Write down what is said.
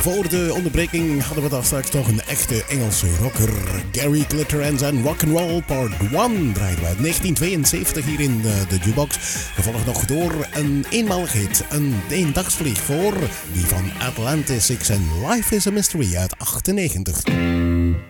Voor de onderbreking hadden we daar straks nog een echte Engelse rocker. Gary Glitter en zijn Rock'n'Roll Part 1 draaiden we uit 1972 hier in de jukebox. Gevolgd nog door een eenmaligheid, een eendagsvlieg voor die van Atlantis Six en Life is a Mystery uit 98.